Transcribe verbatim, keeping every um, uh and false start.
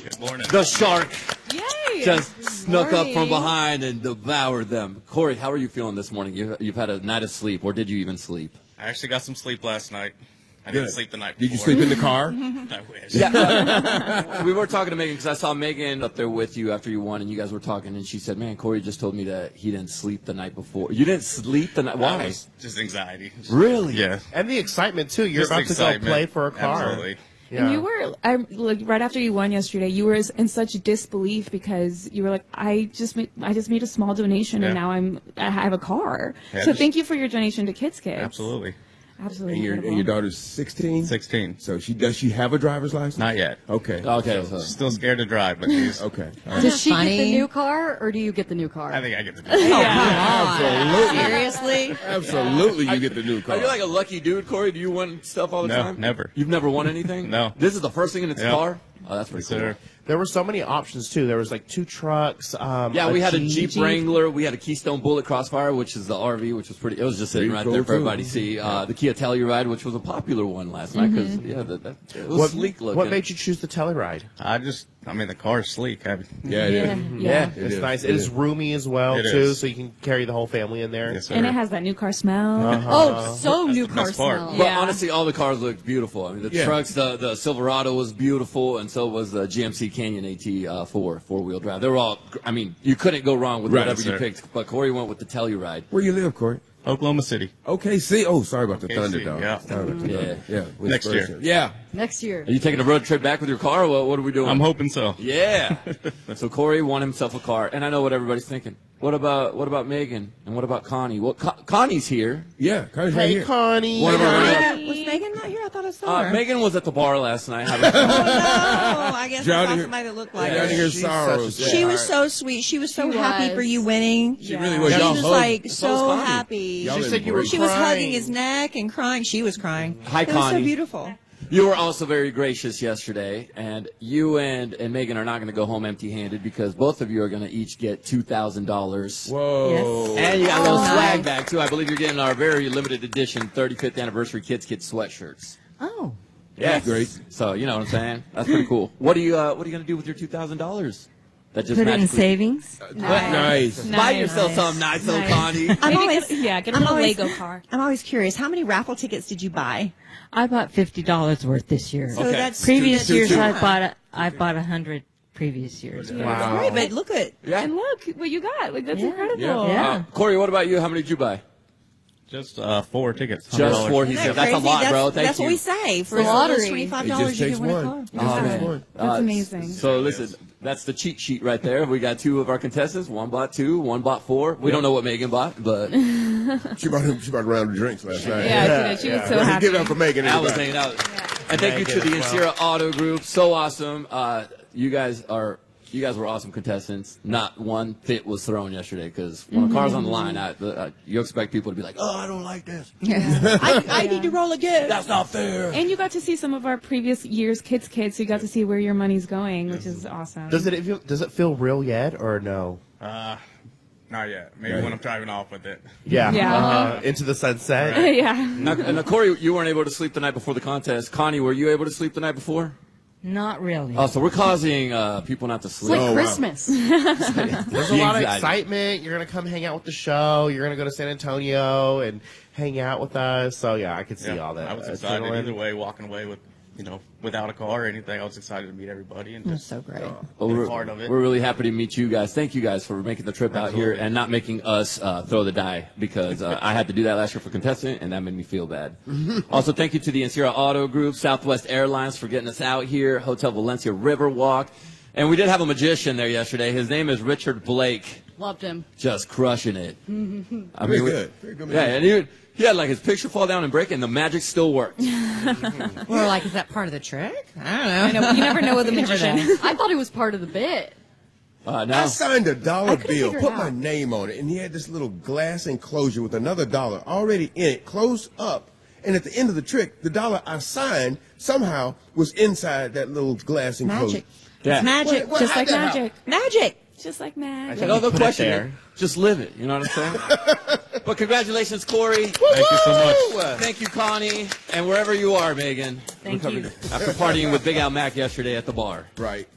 Good morning. The shark Yay! just snuck up from Morning. behind and devoured them. Corey, how are you feeling this morning? You've, you've had a night of sleep, or did you even sleep? I actually got some sleep last night. I didn't Good. sleep the night Did before. you sleep in the car? I wish. Yeah. We were talking to Megan because I saw Megan up there with you after you won, and you guys were talking, and she said, man, Corey just told me that he didn't sleep the night before. You didn't sleep the night? That Why? was just anxiety. Really? Yeah. And the excitement, too. You're Just about to go excitement. play for a car. Absolutely. Yeah. And you were, I, like, right after you won yesterday, you were in such disbelief because you were like, I just made, I just made a small donation Yeah. and now I'm, I have a car. Yeah, so just- thank you for your donation to Kids Kids. Absolutely. Absolutely. And your, and incredible. your daughter's sixteen? sixteen. So she does she have a driver's license? Not yet. Okay. Okay. So. Still scared to drive, but she's. Okay. All right. Does she get Funny. the new car, or do you get the new car? I think I get to do Oh, it. Absolutely. Seriously? Absolutely, you get the new car. Are you like a lucky dude, Corey? Do you win stuff all the No, time? never. You've never won anything? No. This is the first thing in its Yeah. car? Oh, that's pretty Yes, cool. sir. There were so many options, too. There was, like, two trucks. Um, Yeah, we had a Jeep. Jeep Wrangler. We had a Keystone Bullet Crossfire, which is the R V, which was pretty. It was just sitting Pretty right cool, there for too. everybody to see. Uh, the Kia Telluride, which was a popular one last night, because yeah, that, that it was What, sleek looking. what made you choose the Telluride? I just, I mean, the car's sleek. I, Yeah, it is. Yeah. Yeah. It It's is. nice. It It is is. roomy as well, It too, is. so you can carry the whole family in there. yes, sir. And it has that new car smell. Uh-huh. Oh, so That's new the car best part. smell. But Yeah. honestly, all the cars looked beautiful. I mean, the Yeah. trucks, the the Silverado was beautiful, and so was the G M C Canyon AT uh, four four wheel drive. They were all. I mean, you couldn't go wrong with Right, whatever you sir. picked. But Corey went with the Telluride. Where you live, Corey? Oklahoma City. Okay, see. Oh, sorry about the O K C, thunder, dog. yeah. Sorry about the Yeah. thunder. Yeah. with Next year. Spurs. Yeah. Next year. Are you taking a road trip back with your car? Or what, what are we doing? I'm hoping so. Yeah. So Corey won himself a car, and I know what everybody's thinking. What about what about Megan and what about Connie? Well, Con- Connie's here. Yeah. Connie's right Hey, here. Connie. One of our- Megan, was Megan not here? I thought I saw Uh, her. Megan was at the bar last night. Having Oh, no. I guess I Drowning saw her- somebody that looked like Drowning her. her She's sorrows. such a Yeah. She was so sweet. She was so She happy was. for you winning. She really was. She Y'all was hugged. like So so was Connie. happy. Y'all She said you were embraced. She was crying. hugging his neck and crying. She was crying. Hi, it was so Connie. beautiful. You were also very gracious yesterday, and you and, and Megan are not going to go home empty-handed because both of you are going to each get two thousand dollars. Whoa. And you got a little Oh, swag nice. bag, too. I believe you're getting our very limited edition thirty-fifth anniversary Kids Kids sweatshirts. Oh. Yes. great. So, you know what I'm saying? That's pretty cool. What are you, uh, what are you going to do with your two thousand dollars? That just Put it in magically- savings. Nice. Buy Nice. yourself something nice, little Nice. Connie. I'm Maybe always, get, yeah, get a I'm little always- Lego car. I'm always curious. How many raffle tickets did you buy? I bought fifty dollars worth this year. So Okay. that's Previous two- years, two- I bought a, I bought a hundred previous years. Wow. Great, but look at Yeah. And look what you got. Like, that's Yeah. incredible. Yeah. Uh, Corey, what about you? How many did you buy? Just uh, four tickets. Just one hundred dollars. four. He Isn't said, that that's a crazy? lot, that's, bro. Thank that's you. what we say. For The as little as lottery. twenty-five It dollars, just you takes can win a car. one. It just takes one. That's amazing. So listen, that's the cheat sheet right there. We got two of our contestants. One bought two, one bought four. We don't know what Megan bought, but She brought him. She brought a round of drinks last night. Yeah, she did. She was Yeah. so Well, happy. give it up for Megan. I was everybody. hanging out. And thank you to Megan the as well. Insira Auto Group. So awesome. Uh, you guys are. You guys were awesome contestants. Not one fit was thrown yesterday because when a car's on the line, I, uh, you expect people to be like, "Oh, I don't like this. I, I need to roll again. That's not fair." And you got to see some of our previous year's Kids Kids, so you got to see where your money's going, which is awesome. Does it feel, does it feel real yet, or no? Uh, not yet. Maybe when I'm driving off with it. Yeah. Yeah. Uh, into the sunset. yeah. Now, and uh, Corey, you weren't able to sleep the night before the contest. Connie, were you able to sleep the night before? Not really. Oh, so we're causing uh, people not to It's sleep. like Oh, wow. Christmas. There's a lot of Anxiety. excitement. You're gonna come hang out with the show. You're gonna go to San Antonio and hang out with us. So yeah, I could see Yeah, all that. I was uh, excited adrenaline. either way, walking away with, you know, without a car or anything. I was excited to meet everybody and That's just so great. Well, be a we're, part of it. we're really happy to meet you guys. Thank you guys for making the trip out here and not making us uh, throw the die because uh, I had to do that last year for contestant and that made me feel bad. Also, thank you to the Insira Auto Group, Southwest Airlines for getting us out here, Hotel Valencia Riverwalk. And we did have a magician there yesterday. His name is Richard Blake, Loved him. just crushing it. I mean, Very we- good. Very good. Yeah, and he, he had like his picture fall down and break and the magic still worked. We're like, is that part of the trick? I don't know. I know, you never know with a magician. I thought it was part of the bit. Uh, I now, signed a dollar couldn't bill, figure it put my out. name on it, and he had this little glass enclosure with another dollar already in it, closed up. And at the end of the trick, the dollar I signed somehow was inside that little glass enclosure. Magic. Yeah. It's magic. What- what- Just how'd like that happen? magic. Magic. Just like magic. think no, you no put it question. there. man. Just live it. You know what I'm saying? But congratulations, Corey. Thank you so much. Thank you, Connie. And wherever you are, Megan. Thank We're you. coming- After partying with Big Al Mack yesterday at the bar. Right.